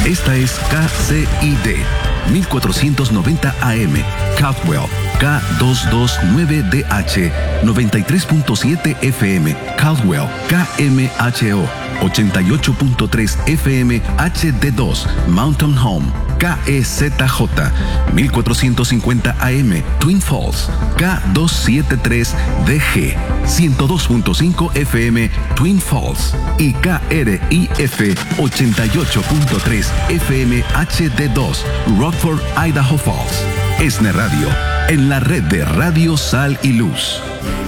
Esta es KCID 1490 AM, Caldwell, K229DH, 93.7 FM, Caldwell, KMHO, 88.3 FM, HD2, Mountain Home, KEZJ, 1450 AM, Twin Falls, K273DG, 102.5 FM, Twin Falls, y KRIF, 88.3 FM, HD2, Rockford, Idaho Falls. ESNE Radio, en la red de Radio Sal y Luz.